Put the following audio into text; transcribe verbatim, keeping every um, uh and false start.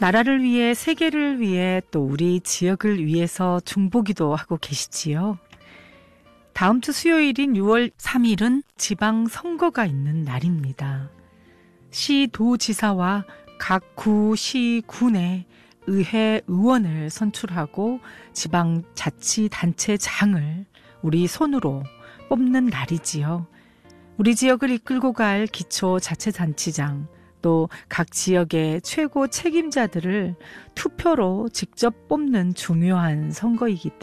나라를 위해, 세계를 위해, 또 우리 지역을 위해서 중보기도 하고 계시지요. 다음 주 수요일인 유월 삼일은 지방선거가 있는 날입니다. 시도지사와 각 구, 시, 군의 의회 의원을 선출하고 지방자치단체장을 우리 손으로 뽑는 날이지요. 우리 지역을 이끌고 갈 기초자치단체장, 또 각 지역의 최고 책임자들을 투표로 직접 뽑는 중요한 선거이기 때문에